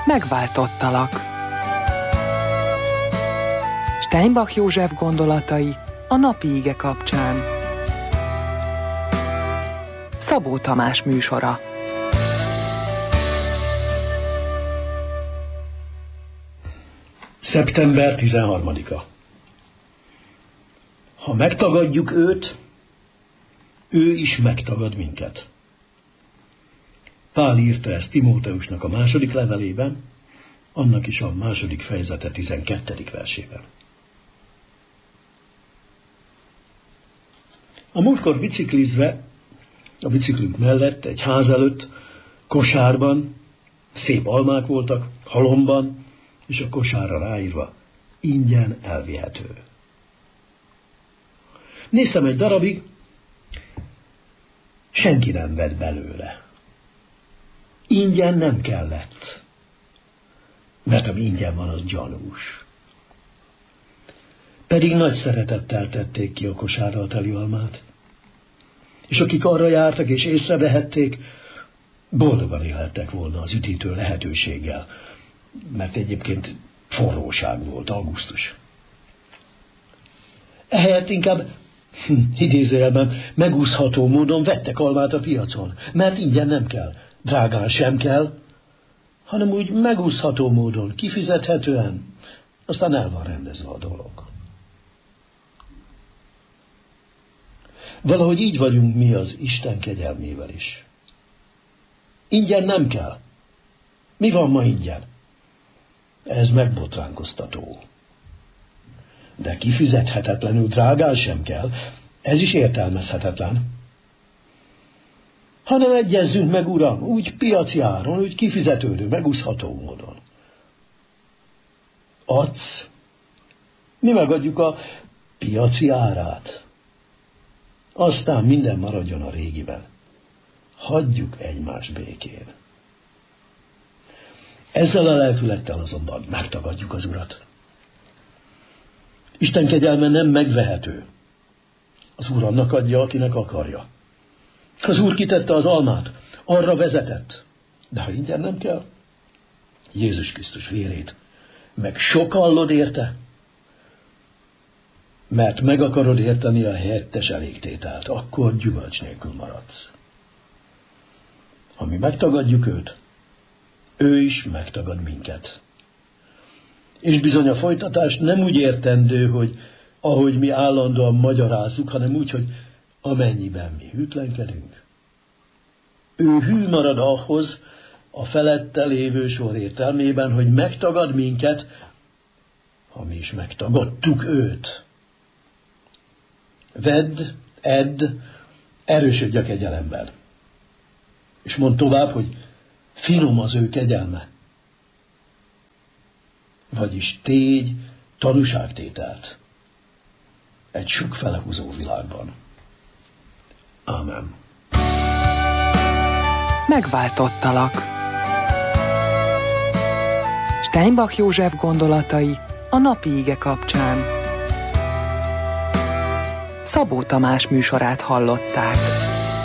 Megváltottalak. Steinbach József gondolatai a napi ige kapcsán. Szabó Tamás műsora. Szeptember 13-a. Ha megtagadjuk őt, ő is megtagad minket. Pál írta ezt Timóteusnak a második levelében, annak is a második fejezete 12. versében. A múltkor biciklizve, a biciklünk mellett, egy ház előtt, kosárban, szép almák voltak, halomban, és a kosárra ráírva, ingyen elvihető. Néztem egy darabig, senki nem vett belőle. Ingyen nem kellett, mert ami ingyen van, az gyanús. Pedig nagy szeretettel tették ki a kosárral teli almát, és akik arra jártak és észrevehették, boldogan élhettek volna az üdítő lehetőséggel, mert egyébként forróság volt, augusztus. Ehelyett inkább, idézőjelben, megúszható módon vettek almát a piacon, mert ingyen nem kell, drágán sem kell, hanem úgy megúszható módon, kifizethetően, aztán el van rendezve a dolog. Valahogy így vagyunk mi az Isten kegyelmével is. Ingyen nem kell. Mi van ma ingyen? Ez megbotránkoztató. De kifizethetetlenül drágán sem kell, ez is értelmezhetetlen. Hanem egyezzünk meg, Uram, úgy piaci áron, úgy kifizetődő, megúszható módon. Adsz, mi megadjuk a piaci árát. Aztán minden maradjon a régiben. Hagyjuk egymást békén. Ezzel a lelkülettel azonban megtagadjuk az Urat. Isten kegyelme nem megvehető. Az Úr annak adja, akinek akarja. Az Úr kitette az almát, arra vezetett. De ha ingyen nem kell, Jézus Krisztus vérét, meg sokallod érte, mert meg akarod érteni a helyettes elégtételt, akkor gyümölcs nélkül maradsz. Ha mi megtagadjuk őt, ő is megtagad minket. És bizony a folytatás nem úgy értendő, hogy ahogy mi állandóan magyarázzuk, hanem úgy, hogy amennyiben mi hűtlenkedünk, ő hű marad ahhoz a felette lévő sor értelmében, hogy megtagad minket, ha mi is megtagadtuk őt. Vedd, edd, erősödj a kegyelemben. És mondd tovább, hogy finom az ő kegyelme. Vagyis tégy tanúságtételt egy sokfele húzó világban. Ámen. Megváltottalak. Steinbach József gondolatai a napi ige kapcsán. Szabó Tamás műsorát hallották.